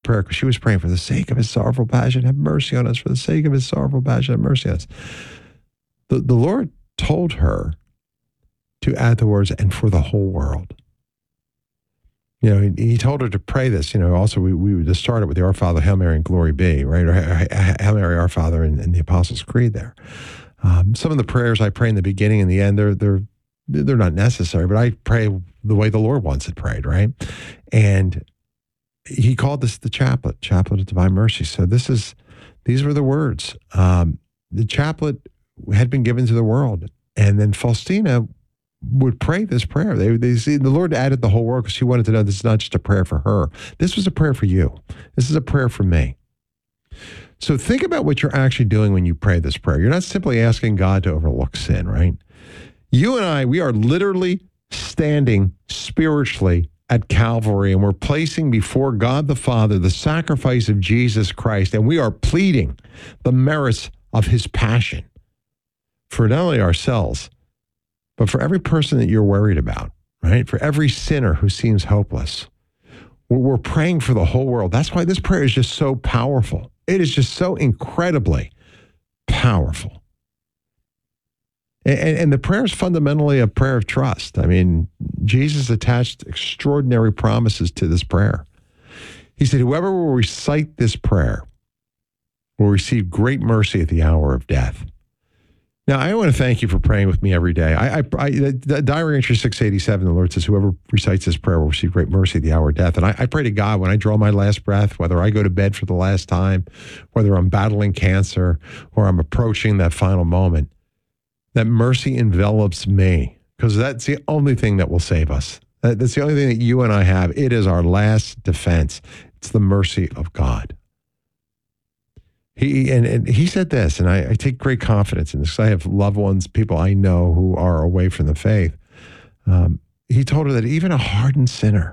prayer because she was praying for the sake of his sorrowful passion, have mercy on us. For the sake of his sorrowful passion, have mercy on us. The Lord told her to add the words, and for the whole world. He told her to pray this. Also we just started with the Our Father, Hail Mary, and Glory Be, right? Or Hail Mary, Our Father, and the Apostles' Creed there. Some of the prayers I pray in the beginning and the end, they're not necessary, but I pray the way the Lord wants it prayed, right? And he called this the chaplet of divine mercy. So these were the words. The chaplet had been given to the world. And then Faustina would pray this prayer. They see the Lord added the whole world because she wanted to know this is not just a prayer for her. This was a prayer for you. This is a prayer for me. So think about what you're actually doing when you pray this prayer. You're not simply asking God to overlook sin, right? You and I, we are literally standing spiritually at Calvary, and we're placing before God the Father the sacrifice of Jesus Christ, and we are pleading the merits of his passion for not only ourselves, but for every person that you're worried about, right? For every sinner who seems hopeless. We're praying for the whole world. That's why this prayer is just so powerful. It is just so incredibly powerful. And the prayer is fundamentally a prayer of trust. I mean, Jesus attached extraordinary promises to this prayer. He said, whoever will recite this prayer will receive great mercy at the hour of death. Now, I want to thank you for praying with me every day. The diary entry 687, the Lord says, whoever recites this prayer will receive great mercy at the hour of death. And I pray to God when I draw my last breath, whether I go to bed for the last time, whether I'm battling cancer or I'm approaching that final moment, that mercy envelops me, because that's the only thing that will save us. That's the only thing that you and I have. It is our last defense. It's the mercy of God. He said this, and I take great confidence in this. I have loved ones, people I know who are away from the faith. He told her that even a hardened sinner,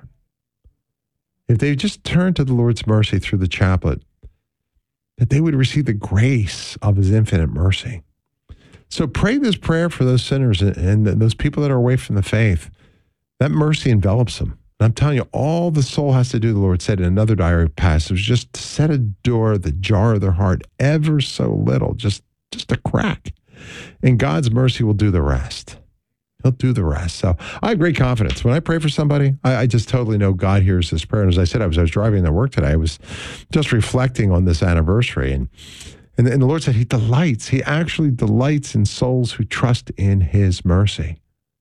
if they just turned to the Lord's mercy through the chaplet, that they would receive the grace of his infinite mercy. So pray this prayer for those sinners and those people that are away from the faith. That mercy envelops them. And I'm telling you, all the soul has to do, the Lord said in another diary passage, just to set a door, the jar of their heart, ever so little, just a crack. And God's mercy will do the rest. He'll do the rest. So I have great confidence. When I pray for somebody, I just totally know God hears this prayer. And as I said, I was driving to work today. I was just reflecting on this anniversary. And the Lord said he actually delights in souls who trust in his mercy.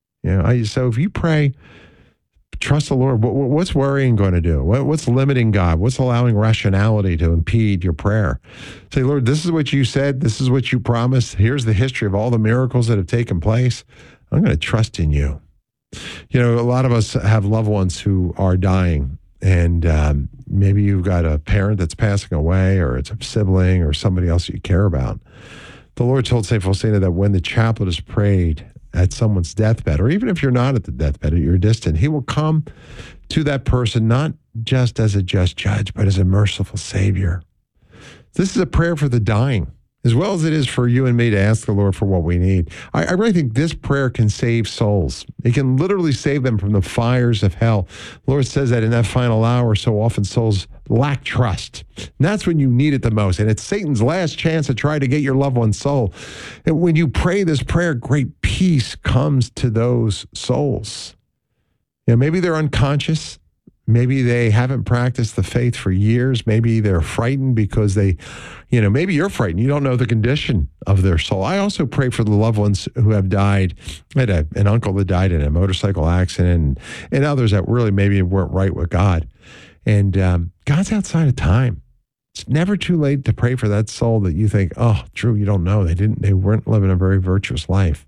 So if you pray, trust the Lord. What's worrying going to do? What's limiting God? What's allowing rationality to impede your prayer? Say, Lord, this is what you said. This is what you promised. Here's the history of all the miracles that have taken place. I'm going to trust in you. A lot of us have loved ones who are dying, and maybe you've got a parent that's passing away, or it's a sibling or somebody else that you care about. The Lord told St. Faustina that when the chaplet is prayed at someone's deathbed, or even if you're not at the deathbed, you're distant, he will come to that person not just as a just judge, but as a merciful Savior. This is a prayer for the dying, as well as it is for you and me to ask the Lord for what we need. I really think this prayer can save souls. It can literally save them from the fires of hell. The Lord says that in that final hour, so often souls lack trust. And that's when you need it the most. And it's Satan's last chance to try to get your loved one's soul. And when you pray this prayer, great peace comes to those souls. Maybe they're unconscious. Maybe they haven't practiced the faith for years. Maybe they're frightened because maybe you're frightened. You don't know the condition of their soul. I also pray for the loved ones who have died. I had an uncle that died in a motorcycle accident, and others that really maybe weren't right with God. And God's outside of time. It's never too late to pray for that soul that you think, oh, Drew, you don't know. They weren't living a very virtuous life.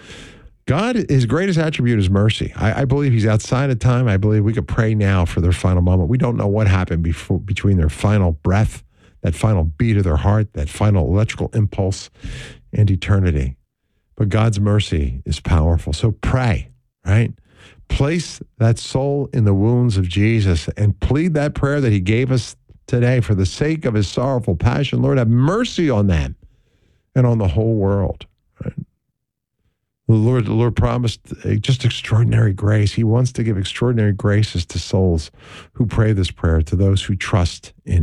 God, his greatest attribute is mercy. I believe he's outside of time. I believe we could pray now for their final moment. We don't know what happened between their final breath, that final beat of their heart, that final electrical impulse, and eternity. But God's mercy is powerful. So pray, right? Place that soul in the wounds of Jesus and plead that prayer that he gave us today for the sake of his sorrowful passion. Lord, have mercy on them and on the whole world. Right? The Lord promised just extraordinary grace. He wants to give extraordinary graces to souls who pray this prayer, to those who trust in